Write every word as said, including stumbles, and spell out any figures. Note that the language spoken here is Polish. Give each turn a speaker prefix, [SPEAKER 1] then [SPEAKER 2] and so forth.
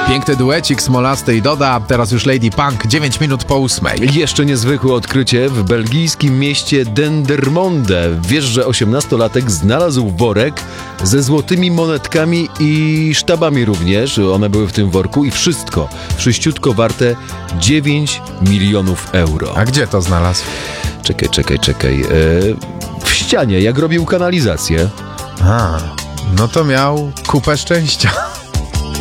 [SPEAKER 1] Piękny duecik Smolasty i Doda, teraz już Lady Punk, dziewięć minut po ósmej.
[SPEAKER 2] Jeszcze niezwykłe odkrycie w belgijskim mieście Dendermonde. Wiesz, że osiemnastolatek znalazł worek ze złotymi monetkami i sztabami również. One były w tym worku i wszystko, wszyściutko warte dziewięć milionów euro.
[SPEAKER 1] A gdzie to znalazł?
[SPEAKER 2] Czekaj, czekaj, czekaj. E, w ścianie, jak robił kanalizację.
[SPEAKER 1] A, no to miał kupę szczęścia.